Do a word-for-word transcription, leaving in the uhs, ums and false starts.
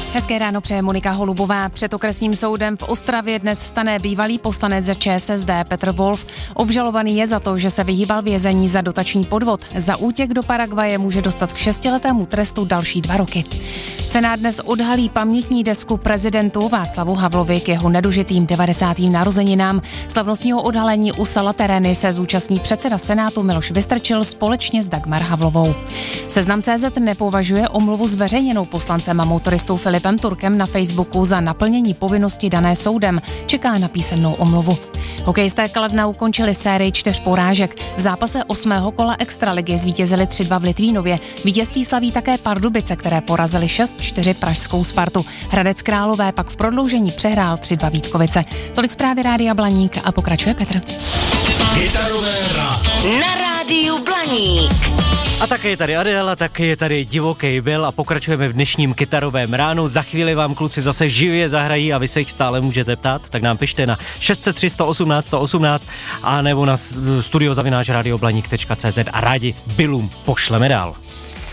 Hezké ráno přeje Monika Holubová. Před okresním soudem v Ostravě dnes stane bývalý poslanec za ČSSD Petr Wolf. Obžalovaný je za to, že se vyhýbal vězení za dotační podvod. Za útěk do Paraguaje může dostat k šestiletému trestu další dva roky. Senát dnes odhalí pamětní desku prezidentu Václavu Havlovi k jeho nedožitým devadesátým narozeninám. Slavnostního odhalení u Sala Terény se zúčastní předseda Senátu Miloš Vystrčil společně s Dagmar Havlovou. Seznam tečka cé zet nepovažuje omluvu zveřejněnou poslancem a motoristou Filipem Turkem na Facebooku za naplnění povinnosti dané soudem. Čeká na písemnou omluvu. Hokejisté Kladna ukončili sérii čtyř porážek. V zápase osmého kola extraligy zvítězili tři dva v Litvínově. Vítězství slaví také Pardubice, které porazili šest čtyři pražskou Spartu. Hradec Králové pak v prodloužení přehrál tři dva Vítkovice. Tolik zprávy Rádia Blaník a pokračuje Petr. Kytarové ráno. Na Rádiu Blaník. A také je tady Adéla, také je tady Divoký Bill a pokračujeme v dnešním kytarovém ránu. Za chvíli vám kluci zase živě zahrají a vy se jich stále můžete ptát, tak nám pište na šest set tři sto osmnáct sto osmnáct a nebo na studiozavináč radioblaník tečka cé zet a rádi Billům pošleme dál.